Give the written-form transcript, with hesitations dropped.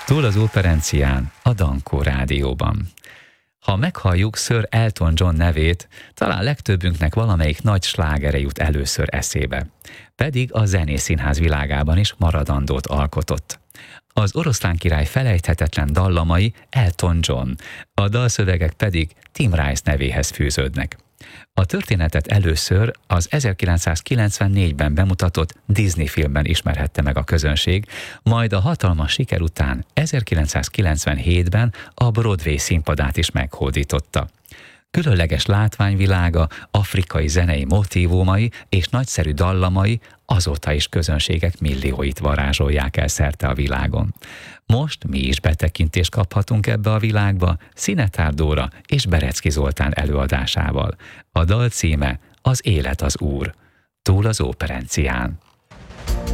Túl az operencián, a Dankó Rádióban. Ha meghalljuk Sir Elton John nevét, talán legtöbbünknek valamelyik nagy slágere jut először eszébe. Pedig a zenészínház világában is maradandót alkotott. Az Oroszlán király felejthetetlen dallamai Elton John, a dalszövegek pedig Tim Rice nevéhez fűződnek. A történetet először az 1994-ben bemutatott Disney filmben ismerhette meg a közönség, majd a hatalmas siker után 1997-ben a Broadway színpadát is meghódította. Különleges látványvilága, afrikai zenei motívumai és nagyszerű dallamai azóta is közönségek millióit varázsolják el szerte a világon. Most mi is betekintést kaphatunk ebbe a világba Szinetár Dóra és Berecki Zoltán előadásával. A dal címe Az élet az úr. Túl az operencián.